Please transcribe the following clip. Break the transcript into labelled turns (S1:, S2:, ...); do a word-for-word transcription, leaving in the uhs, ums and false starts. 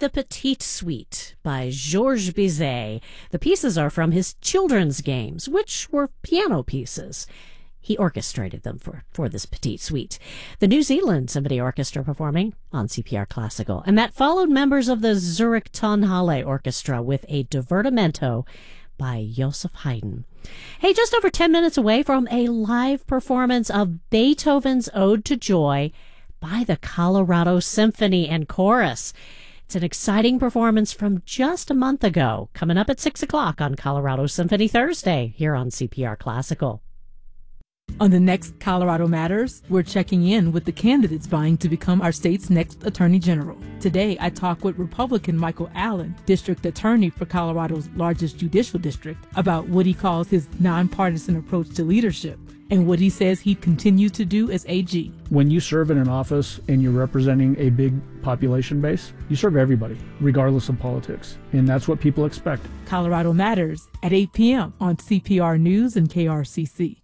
S1: The Petite Suite by Georges Bizet. The pieces are from his children's games, which were piano pieces. He orchestrated them for, for this Petite Suite. The New Zealand Symphony Orchestra performing on C P R Classical. And that followed members of the Zurich Tonhalle Orchestra with a divertimento by Joseph Haydn. Hey, just over ten minutes away from a live performance of Beethoven's Ode to Joy by the Colorado Symphony and Chorus. It's an exciting performance from just a month ago, coming up at six o'clock on Colorado Symphony Thursday here on C P R Classical.
S2: On the next Colorado Matters, we're checking in with the candidates vying to become our state's next Attorney General. Today, I talk with Republican Michael Allen, District Attorney for Colorado's largest judicial district, about what he calls his nonpartisan approach to leadership and what he says he'd continue to do as A G.
S3: When you serve in an office and you're representing a big population base, you serve everybody, regardless of politics. And that's what people expect.
S2: Colorado Matters at eight p.m. on C P R News and K R C C.